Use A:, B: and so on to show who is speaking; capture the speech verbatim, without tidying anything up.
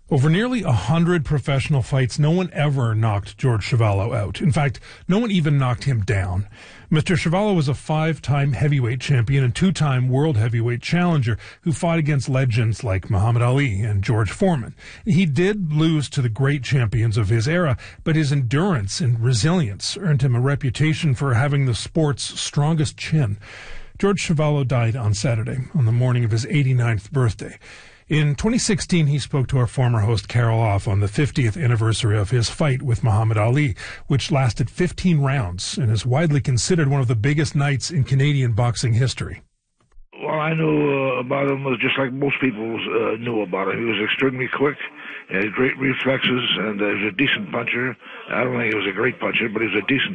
A: Over nearly a hundred professional fights, no one ever knocked George Chuvalo out. In fact, no one even knocked him down. Mister Chuvalo was a five-time heavyweight champion and two-time world heavyweight challenger who fought against legends like Muhammad Ali and George Foreman. He did lose to the great champions of his era, but his endurance and resilience earned him a reputation for having the sport's strongest chin. George Chuvalo died on Saturday, on the morning of his eighty-ninth birthday. In twenty sixteen, he spoke to our former host Carol Off on the fiftieth anniversary of his fight with Muhammad Ali, which lasted fifteen rounds and is widely considered one of the biggest nights in Canadian boxing history.
B: Well, I knew uh, about him just like most people uh, knew about him. He was extremely quick, he had great reflexes, and uh, he was a decent puncher. I don't think he was a great puncher, but he was a decent